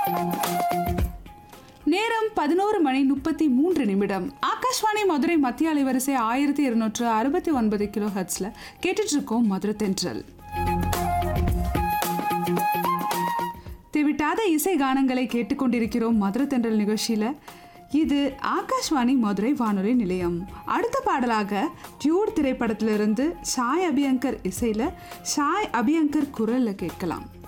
நேரம் 11:33. ஆகாஷ்வாணி மதுரை மத்திய அலைவரிசை 1269 கிலோ ஹெர்ட்ஸ்ல கேட்டுட்டு இருக்கோம் மதுரை தென்றல். தேவிட்டாத இசை கானங்களை கேட்டுக்கொண்டிருக்கிறோம் மதுரை தென்றல் நிகழ்ச்சியில. இது ஆகாஷ்வாணி மதுரை வானொலி நிலையம். அடுத்த பாடலாக டியூட் திரைப்படத்திலிருந்து சாய் அபியங்கர் இசையில சாய் அபியங்கர் குரல்ல கேட்கலாம்.